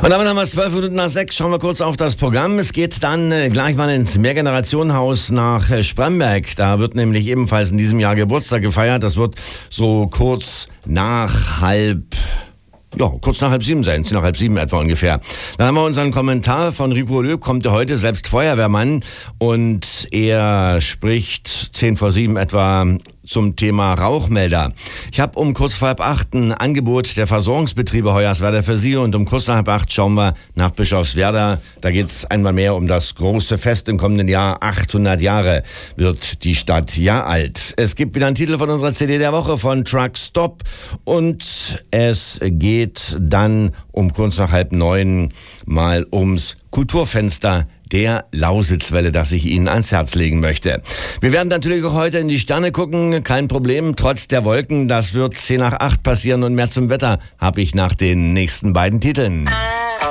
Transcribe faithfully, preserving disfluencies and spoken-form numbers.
Und damit haben wir es zwölf Minuten nach sechs. Schauen wir kurz auf das Programm. Es geht dann äh, gleich mal ins Mehrgenerationenhaus nach äh, Spremberg. Da wird nämlich ebenfalls in diesem Jahr Geburtstag gefeiert. Das wird so kurz nach halb... Ja, kurz nach halb sieben sein, nach halb sieben etwa ungefähr. Dann haben wir unseren Kommentar von Rico Löb, kommt er heute, selbst Feuerwehrmann, und er spricht zehn vor sieben etwa zum Thema Rauchmelder. Ich habe um kurz vor halb acht ein Angebot der Versorgungsbetriebe Hoyerswerda für Sie, und um kurz nach halb acht schauen wir nach Bischofswerda. Da geht es einmal mehr um das große Fest im kommenden Jahr. achthundert Jahre wird die Stadt ja alt. Es gibt wieder einen Titel von unserer C D der Woche von Truck Stop, und es geht dann um kurz nach halb neun mal ums Kulturfenster der Lausitzwelle, das ich Ihnen ans Herz legen möchte. Wir werden natürlich auch heute in die Sterne gucken, kein Problem, trotz der Wolken. Das wird zehn nach acht passieren, und mehr zum Wetter habe ich nach den nächsten beiden Titeln.